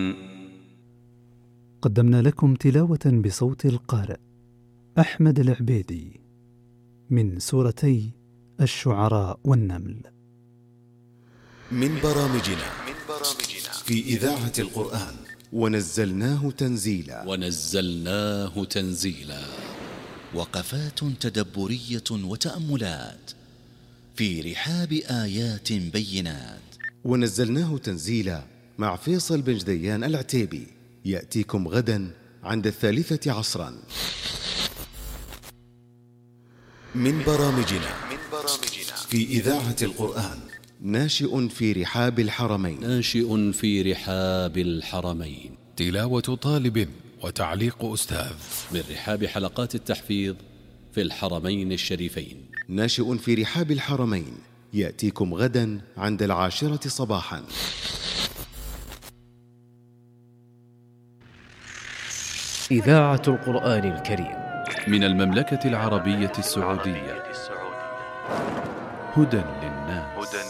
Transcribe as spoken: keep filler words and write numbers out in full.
قدمنا لكم تلاوة بصوت القارئ أحمد العبيدي من سورتي الشعراء والنمل. من برامجنا في إذاعة القرآن ونزلناه تنزيلا ونزلناه تنزيلا وقفات تدبرية وتأملات في رحاب آيات بينات. ونزلناه تنزيلا مع فيصل بن جديان العتيبي، يأتيكم غدا عند الثالثة عصرا. من برامجنا في إذاعة القرآن ناشئ في رحاب الحرمين ناشئ في رحاب الحرمين تلاوة طالب وتعليق أستاذ من رحاب حلقات التحفيظ في الحرمين الشريفين. ناشئ في رحاب الحرمين يأتيكم غدا عند العاشرة صباحا. إذاعة القرآن الكريم من المملكة العربية السعودية، هدى للناس.